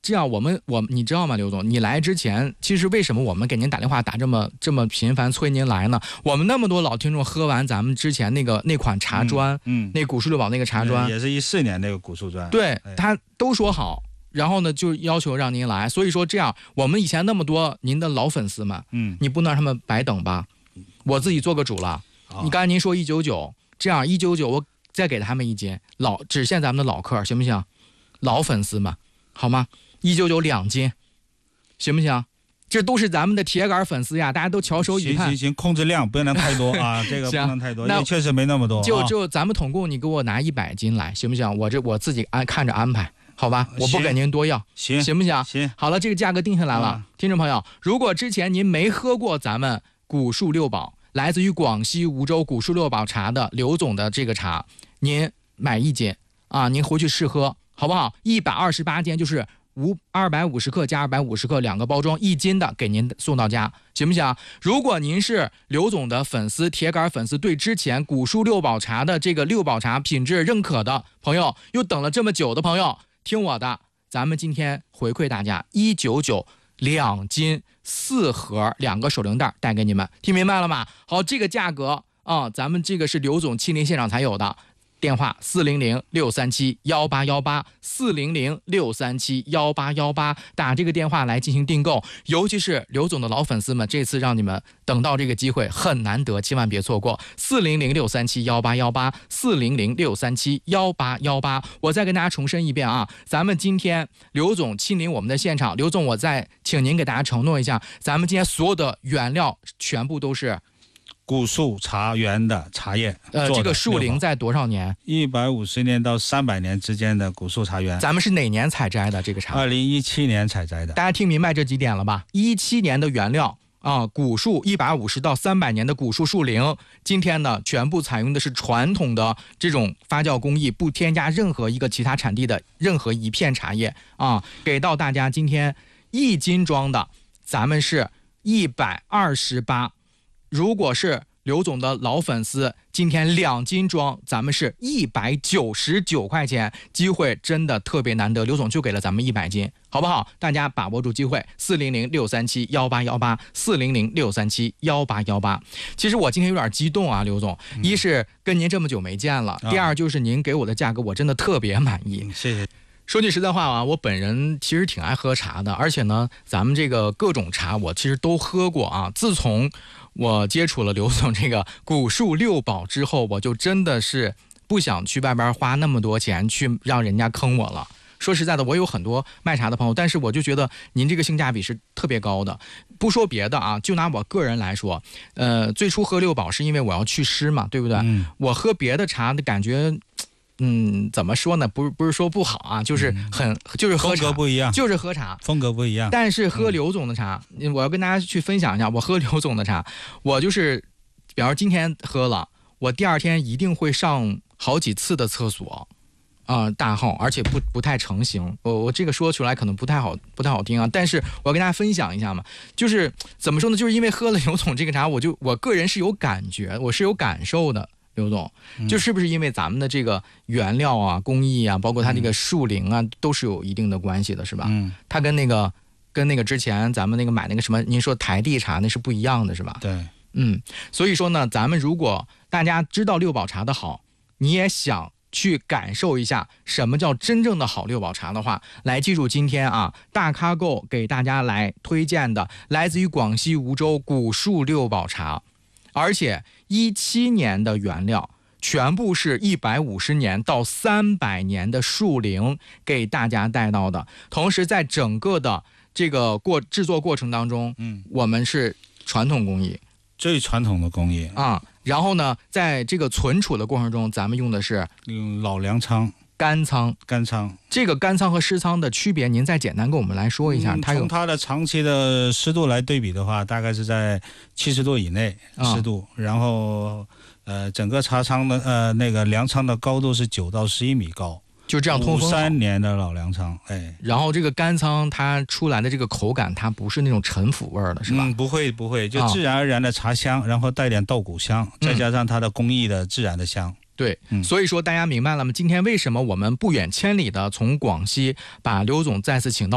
这样你知道吗，刘总？你来之前，其实为什么我们给您打电话打这么频繁催您来呢？我们那么多老听众喝完咱们之前那款茶砖，那古树六宝那个茶砖， 也是14年那个古树砖， 对，他都说好。然后呢，就要求让您来，所以说这样，我们以前那么多您的老粉丝们，你不能让他们白等吧？我自己做个主了。你刚才您说199，这样199我再给他们一斤，只限咱们的老客，行不行？老粉丝们，好吗？1992斤，行不行？这都是咱们的铁杆粉丝呀，大家都翘首以盼。 行，控制量不能太多啊，这个不能太多，因为确实没那么多。 就咱们统共你给我拿100斤来，行不行？我自己看着安排。好吧，我不给您多要，行不行？ 行， 好了，这个价格定下来了。听众朋友，如果之前您没喝过咱们古树六宝，来自于广西梧州古树六宝茶的刘总的这个茶，您买1斤啊，您回去试喝，好不好？128斤就是250克加250克2个包装，1斤的给您送到家，行不行？如果您是刘总的粉丝、铁杆粉丝，对之前古树六宝茶的这个六宝茶品质认可的朋友，又等了这么久的朋友，听我的，咱们今天回馈大家199 2斤4盒2个手铃带带给你们，听明白了吗？好，这个价格啊，咱们这个是刘总亲临现场才有的。电话400-637-1818，400-637-1818，打这个电话来进行订购。尤其是刘总的老粉丝们，这次让你们等到这个机会很难得，千万别错过。400-637-1818，400-637-1818。我再跟大家重申一遍啊，咱们今天刘总亲临我们的现场，刘总我再请您给大家承诺一下，咱们今天所有的原料全部都是古树茶园的茶叶， 这个树龄在多少年 ？150年到300年之间的古树茶园。 咱们是哪年采摘的这个茶 ？2017年采摘的。 大家听明白这几点了吧？17年的原料啊，古树150到300年的古树树龄，今天呢全部采用的是传统的这种发酵工艺，不添加任何一个其他产地的任何一片茶叶啊，给到大家今天1斤装的，咱们是128。如果是刘总的老粉丝，今天2斤装，咱们是199块钱，机会真的特别难得，刘总就给了咱们100斤，好不好？大家把握住机会，400-637-1818，400-637-1818。其实我今天有点激动啊，刘总，一是跟您这么久没见了，第二就是您给我的价格我真的特别满意， 谢谢。 说句实在话啊，我本人其实挺爱喝茶的，而且呢，咱们这个各种茶我其实都喝过啊。自从我接触了刘总这个古树六宝之后，我就真的是不想去外边花那么多钱去让人家坑我了。说实在的，我有很多卖茶的朋友，但是我就觉得您这个性价比是特别高的。不说别的啊，就拿我个人来说，最初喝六宝是因为我要祛湿嘛，对不对？我喝别的茶的感觉。怎么说呢？不是说不好啊，就是就是喝茶， 风格不一样， 就是喝茶， 风格不一样。 但是喝刘总的茶，我要跟大家去分享一下，我喝刘总的茶，我就是，比方说今天喝了，我第二天一定会上好几次的厕所，大号，而且不太成型。我这个说出来可能不太好听啊，但是我要跟大家分享一下嘛，就是怎么说呢？就是因为喝了刘总这个茶，我个人是有感觉，我是有感受的。刘总，就是不是因为咱们的这个原料啊、工艺啊，包括它这个树龄啊，都是有一定的关系的，是吧？它跟那个之前咱们那个买那个什么，您说台地茶那是不一样的，是吧？ 对， 所以说呢，咱们如果大家知道六宝茶的好，你也想去感受一下什么叫真正的好六宝茶的话，来记住今天啊，大咖购给大家来推荐的，来自于广西梧州古树六宝茶。而且17年的原料，全部是150年到300年的树龄给大家带到的。同时，在整个的这个制作过程当中，我们是传统工艺， 最传统的工艺啊。然后呢，在这个存储的过程中，咱们用的是老粮仓。 干仓，这个干仓和湿仓的区别，您再简单跟我们来说一下。 从它的长期的湿度来对比的话，大概是在70度以内湿度，然后整个茶仓的那个粮仓的高度是9到11米高， 就这样通风好。 53年的老粮仓， 然后这个干仓它出来的这个口感，它不是那种陈腐味的，是吧？ 不会，就自然而然的茶香，然后带点稻谷香，再加上它的工艺的自然的香。 对，所以说大家明白了吗？今天为什么我们不远千里的从广西把刘总再次请到